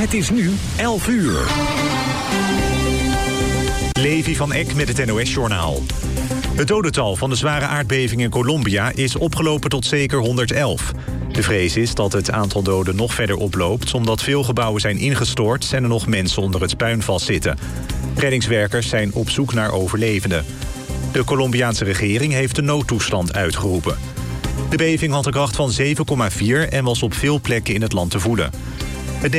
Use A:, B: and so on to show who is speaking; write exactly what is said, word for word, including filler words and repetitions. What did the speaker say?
A: Het is nu elf uur.
B: Levi van Eck met het N O S-journaal. Het dodental van de zware aardbeving in Colombia is opgelopen tot zeker honderdelf. De vrees is dat het aantal doden nog verder oploopt, omdat veel gebouwen zijn ingestort en er nog mensen onder het puin vastzitten. Reddingswerkers zijn op zoek naar overlevenden. De Colombiaanse regering heeft de noodtoestand uitgeroepen. De beving had een kracht van zeven komma vier en was op veel plekken in het land te voelen.